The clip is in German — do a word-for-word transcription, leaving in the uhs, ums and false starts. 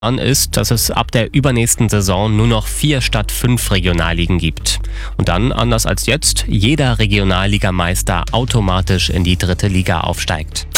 Plan ist, dass es ab der übernächsten Saison nur noch vier statt fünf Regionalligen gibt. Und dann, anders als jetzt, jeder Regionalligameister automatisch in die dritte Liga aufsteigt.